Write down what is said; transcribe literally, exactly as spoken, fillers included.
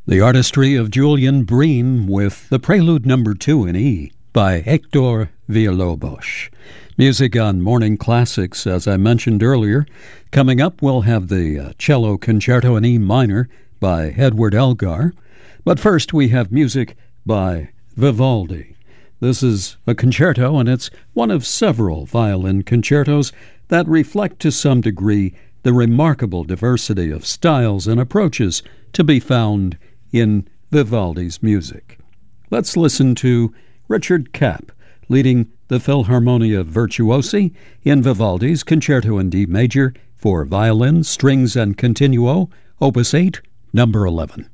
The artistry of Julian Bream with the Prelude Number Two in E by Hector Villalobos. Music on Morning Classics, as I mentioned earlier. Coming up, we'll have the uh, Cello Concerto in E minor by Edward Elgar. But first, we have music by Vivaldi. This is a concerto, and it's one of several violin concertos that reflect to some degree the remarkable diversity of styles and approaches to be found in Vivaldi's music. Let's listen to Richard Kapp leading the Philharmonia Virtuosi in Vivaldi's Concerto in D major for violin, strings, and continuo, Opus eight, number eleven.